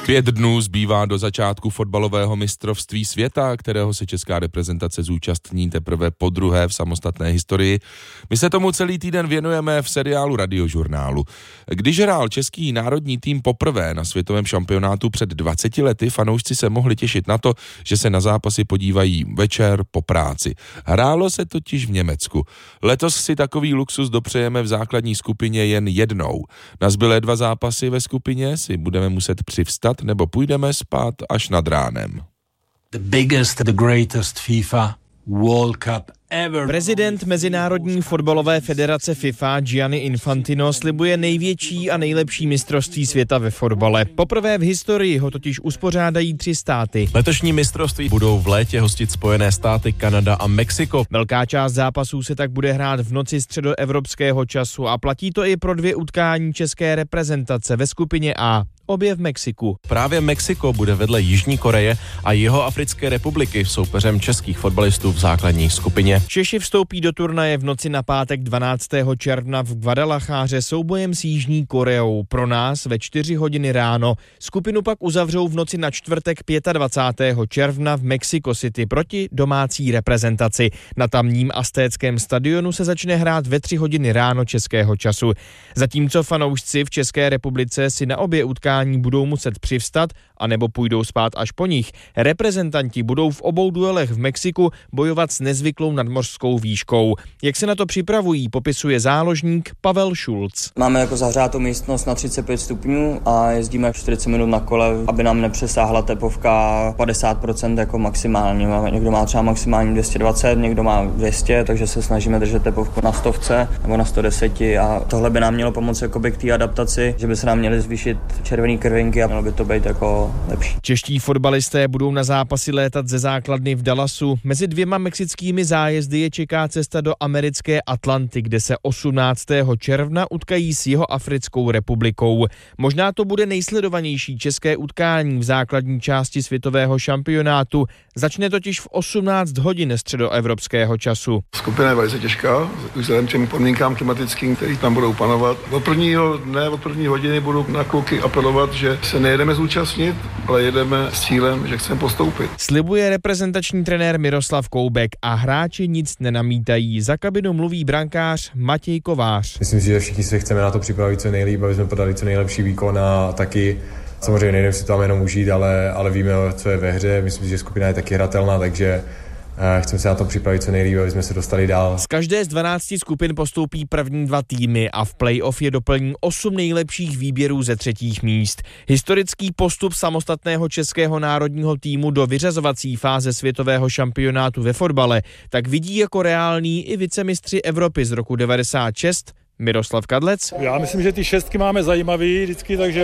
5 dnů zbývá do začátku fotbalového mistrovství světa, kterého se česká reprezentace zúčastní teprve podruhé v samostatné historii. My se tomu celý týden věnujeme v seriálu Radiožurnálu. Když hrál český národní tým poprvé na světovém šampionátu před 20 lety, fanoušci se mohli těšit na to, že se na zápasy podívají večer po práci. Hrálo se totiž v Německu. Letos si takový luxus dopřejeme v základní skupině jen jednou. Na zbylé 2 zápasy ve skupině si budeme muset přivstat nebo půjdeme spát až nad ránem. The biggest, the greatest FIFA World Cup ever. Prezident Mezinárodní fotbalové federace FIFA Gianni Infantino slibuje největší a nejlepší mistrovství světa ve fotbale. Poprvé v historii ho totiž uspořádají 3 státy. Letošní mistrovství budou v létě hostit Spojené státy, Kanada a Mexiko. Velká část zápasů se tak bude hrát v noci středoevropského času a platí to i pro 2 utkání české reprezentace ve skupině A. Obě v Mexiku. Právě Mexiko bude vedle Jižní Koreje a Jihoafrické republiky soupeřem českých fotbalistů v základní skupině. Češi vstoupí do turnaje v noci na pátek 12. června v Guadalajáře soubojem s Jižní Koreou. Pro nás ve 4 hodiny ráno. Skupinu pak uzavřou v noci na čtvrtek 25. června v Mexico City proti domácí reprezentaci. Na tamním aztéckém stadionu se začne hrát ve 3 hodiny ráno českého času. Zatímco fanoušci v České republice si na obě utkání budou muset přivstat, anebo půjdou spát až po nich. Reprezentanti budou v obou duelech v Mexiku bojovat s nezvyklou nadmořskou výškou. Jak se na to připravují, popisuje záložník Pavel Šulc. Máme jako zahřátou místnost na 35 stupňů a jezdíme 40 minut na kole, aby nám nepřesáhla tepovka 50% jako maximálně. Někdo má třeba maximálně 220, někdo má 200, takže se snažíme držet tepovku na 100 nebo na 110 a tohle by nám mělo pomoct jakoby k té adaptaci, že by se nám měly zvýšit červený krvinky a mělo by to být jako lepší. Čeští fotbalisté budou na zápasy létat ze základny v Dallasu. Mezi 2 mexickými zájezdy je čeká cesta do americké Atlanty, kde se 18. června utkají s Jihoafrickou republikou. Možná to bude nejsledovanější české utkání v základní části světového šampionátu. Začne totiž v 18 hodin středoevropského času. Skupina je velice těžká, vzhledem těm podmínkám klimatickým, které tam budou panovat. Od prvního dne, od první hodiny budu na kluky apelovat, že se nejedeme zúčastnit, ale jedeme s cílem, že chceme postoupit. Slibuje reprezentační trenér Miroslav Koubek a hráči nic nenamítají. Za kabinu mluví brankář Matěj Kovář. Myslím si, že všichni se chceme na to připravit co nejlíp, aby jsme podali co nejlepší výkon a taky samozřejmě nejdeme si tam jenom užít, ale víme, co je ve hře. Myslím si, že skupina je taky hratelná, takže chceme se na to připravit co nejlíp, aby jsme se dostali dál. Z každé z 12 skupin postoupí první 2 týmy a v play-off je doplní 8 nejlepších výběrů ze 3. míst. Historický postup samostatného českého národního týmu do vyřazovací fáze světového šampionátu ve fotbale tak vidí jako reálný i vicemistři Evropy z roku 96 Miroslav Kadlec. Já myslím, že ty 6 máme zajímavý vždycky, takže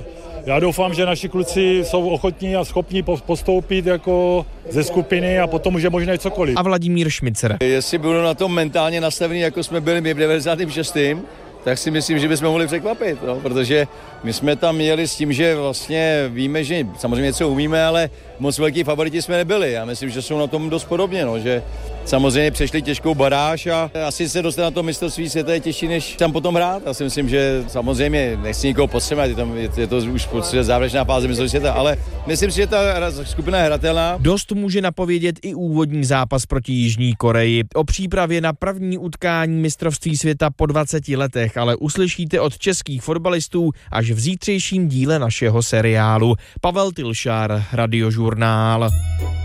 já doufám, že naši kluci jsou ochotní a schopní postoupit jako ze skupiny a potom už je možné cokoliv. A Vladimír Šmicer. Jestli budou na tom mentálně nastavení, jako jsme byli my v 96., tak si myslím, že bychom mohli překvapit, protože my jsme tam jeli s tím, že vlastně víme, že samozřejmě něco umíme, ale moc velký favoriti jsme nebyli. Já myslím, že jsou na tom dost podobně, že samozřejmě přešli těžkou baráž a asi se dostat na to mistrovství světa je těžší, než tam potom hrát. Já si myslím, že samozřejmě nechci nikoho podceňovat, je to už závěrečná fáze mistrovství světa, ale myslím si, že ta skupina je hratelná. Dost může napovědět i úvodní zápas proti Jižní Koreji. O přípravě na první utkání mistrovství světa po 20 letech ale uslyšíte od českých fotbalistů až v zítřejším díle našeho seriálu. Pavel Tilšár, Radiožurnál.